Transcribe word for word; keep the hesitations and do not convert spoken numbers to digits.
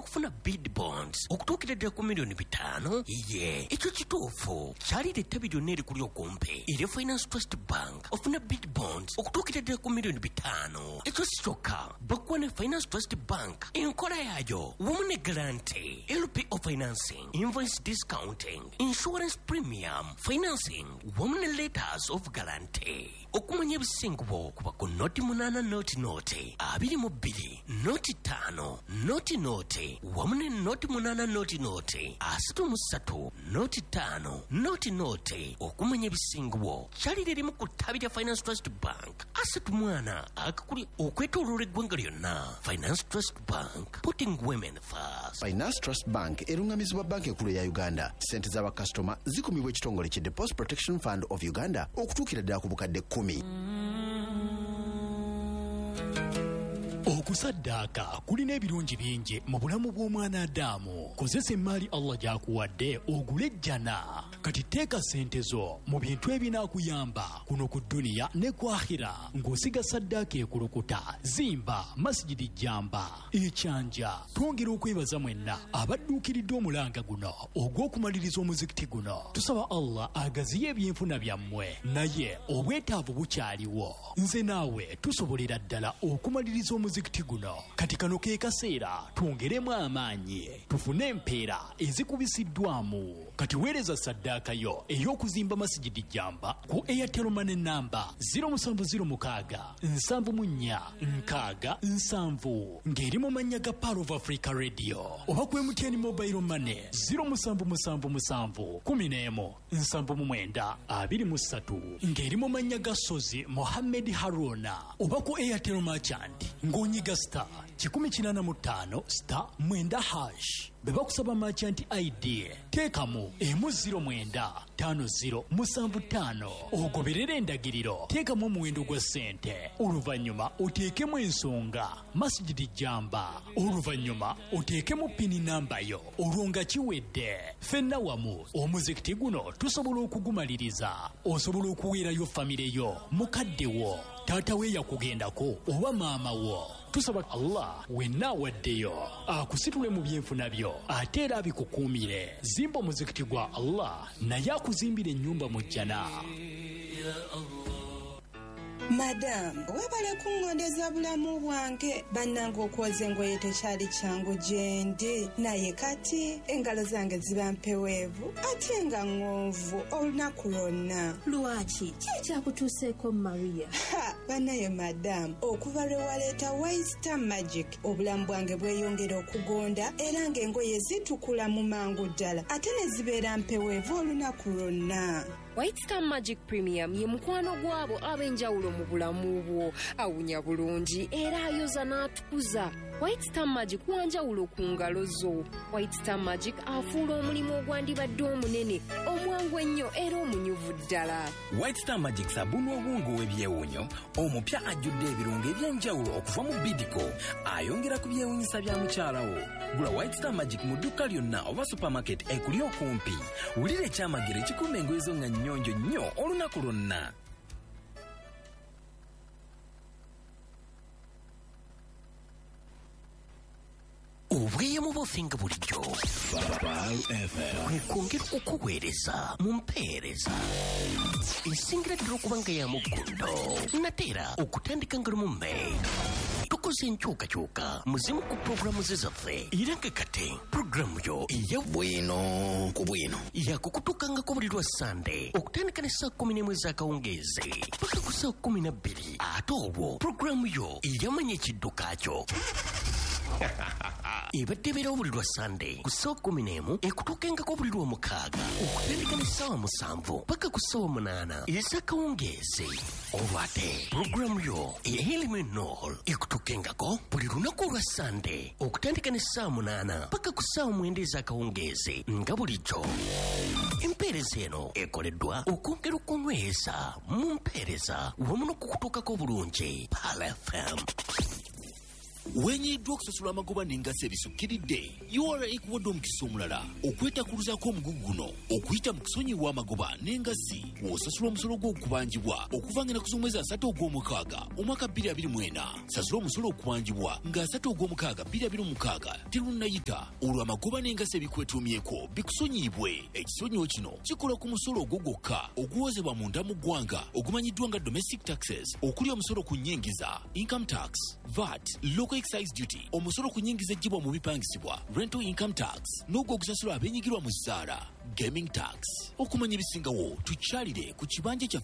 okufuna bid bonds okutuukira ddala ku miliyoni bitaano. Ye ekyo kituufu kyalira ettabi lyonna erikuli okumpe erya Finance Trust Bank ofuna bid bonds okutuukira ddala ku miliyoni bitaano. Ekyo si kyokka, bakuwa ne Finance Trust Bank enkola yayo wamu ne garante, L P O financing, invoice discounting, insurance premium financing wamu ne letters of guarantee. Okumanya ebisingubo kuba ku noti munana noti noti abiri mu bbiri noti ttaano noti noti wamu ne noti munana noti noti asatu mu ssatu noti ttaano noti noti. Okumanya ebisingubo kyalira erimu ku ttabi lya Finance Trust Bank asatu mwana akakuli okwetooloola eggwanga lyonna. Finance Trust Bank, putting women first. Finance Trust Bank erungamizibwa banka enkulu ya Uganda. Ssente z'abakasitoma zikumibwa ekitongole ki Deposit Protection Fund of Uganda okutuukira ddala ku bukadde kkumi. Okusaddaaka kulina ebirungi bingi mu bulamu bw'omwana Adamu. Kozesa emmaali Allah gy'akuwadde ogule ejjana. Kati teeka ssente zo mu bintu ebinaakuyamba kuno ku dduniya ne ku akhira ng'osiga saddaaka ekulukuta. Zimba masjidi jjamba ekyanja. Twongera okwebaza mwenna abadduukiridde omulanga guno ogw'okumaliriza omuzikiti guno. Tusaba Allah agaziye ebyenfuna byammwe, naye obwetaavu bukyaliwo. Nze naawe tusobolera ddala okumaliriza omuzikiti guno. Kati kano ke kaseera twongeremu amaanyi tufune empeera ezikubisiddwamu. Kati weereza saddaaka yo ey'okuzimba masjidi jjamba ku Airtel Money namba zero seven zero six seven mu nnya nkaaga nsanvu ng'eri mu mannya ga Power of Africa Radio, oba ku M T N Mobile Money zero seven seven seven kumi n'emu nsanvu mu mwenda abiri mu ssatu ng'eri mu mannya ga Sozi Mohammed Haruna, oba ku Airtel Merchant ng'onyiga star kikumi kinana mu ttaano star mwenda hash. Beba kusaba merchant I D teekamu emu ziro mwenda tano ziro musanvu ttaano ogoberera endagiriro. Teekamu omuwendo gwa ssente, oluvannyuma oteekemu ensonga masjidi jjamba, oluvannyuma oteekemu pini namba yo. Olwo nga kiwedde, ffenna wamu omuzikiti guno tusobola okugumaliriza. Osobola okuweerayo famire yo, mukadde wo, taata we yakugendako oba maama wo. Tusaba Allah wenna awaddeyo akusitule mu byenfuna byo ate era abikukuumire. Zimba omuzikiti gwa Allah naye akuzimbira ennyumba mu jjana. Madam, webale kungondeza bulamu bwange. Bannange okwoza engoye tekyali kyangu gyendi, naye kati engalo zange ziba mpeweevu ate nga ng'onvu olunaku lwonna. Lwaki? Ki ekyakutuuseeko Maria? Ha, bannaye madam, okuva lwe waleeta White Star Magic obulamu bwange bweyongera okugonda era ng'engoye zitukula mu mangu ddala ate ne zibeera mpeweevu olunaku lwonna. White Star Magic Premium ye mukwano gwabo ab'enjawulo mu bulamu bwo. Awunya bulungi era ayoza n'atukuza. White Star Magic wanjawulo ku ngalo zo. White Star Magic afuula omulimu ogwandibadde omunene omwangu ennyo era omunyuvu ddala. White Star Magic sabuni obwongo w'ebyewunyo omupya ajjudde ebirungo eby'enjawulo okuva mu Bidco ayongera ku byewunyisa bya mukyala wo. Gula White Star Magic mu dduka lyonna oba supermarket ekuli okumpi. Wulira ekyamagero ekikuuma engoye zo nga nnyonjo nnyo olunaku lwonna. Obweyamo bw'ofinga bulijjo kwongera okukuweereza mu mpeereza esingira ddala okuba nga ya muggundo nateera okutandika nga lumu May. Tukoze enkyukakyuka muzimu ku pulogulaamu ze zaffe era nga kati pulogulaamu yo eya bwino ku bwino yakukutuukangako buli lwa Sande okutandika ne saa kumi n'emu ez'akawungeezi paka ku saa kumi na bbiri ate olwo pulogulaamu yo eyamanya ekidduka kyo ebadde ebeerawo buli lwa Sande ku ssaawa kumi n'emu ekutuukengako buli lwa mukaaga okutandika ne ssaawa musanvu paka ku ssaawa munaana ez'akawungeezi. Olwo ate pulogulaamu yo eya Eliminol ekutuukengako buli lunaku olwa Sande okutandika ne ssaawa munaana paka ku ssaawa mwenda ez'akawungeezi nga bulijjo. Empeereza eno ekoleddwa okwongera okunyweza mu mpeereza wamu n'okukutuukako obulungi Pal F M. wenyiddwa okusasula amagoba n'engassi ebisukkiridde U R A ekuwadde omukisa omulala okwetakuluzaako omugugu guno okuyita mu kusonyiwa amagoba n'engassi w'osasula omusolo gw'okubangibwa okuva ng'ennaku z'omwezi asatu ogw'omukaaga omwaka bbiri abiri mu ena. Sasula omusolo okubangibwa ng'asatu ogw'omukaaga bbiri abiri mu mukaaga terunnayita olwo amagoba n'engassi ebikwetuumyeko bikusonyiibwe. Ekisonyiwo kino kikola ku musolo ogwo gwokka oguwozebwa munda mu ggwanga ogumanyiddwa nga domestic taxes, okuli omusolo ku nnyingiza income tax, V A T, local excise duty, omusolo ku nnyingiza eggyibwa mu bipangisibwa rental income tax, n'ogwo ogusasula abeenyigirwa mu zzaala gaming tax. Okumanya ebisingawo tukyalire ku kibanja kya